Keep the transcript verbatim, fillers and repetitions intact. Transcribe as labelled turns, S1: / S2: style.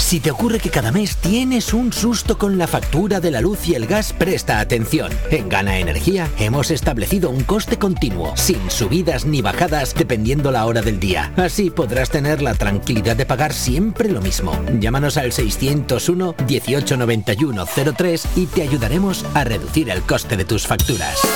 S1: Si te ocurre que cada mes tienes un susto con la factura de la luz y el gas, presta atención. En Gana Energía hemos establecido un coste continuo, sin subidas ni bajadas, dependiendo la hora del día. Así podrás tener la tranquilidad de pagar siempre lo mismo. Llámanos al seiscientos uno, dieciocho noventa y uno cero tres y te ayudaremos a reducir el coste de tus facturas.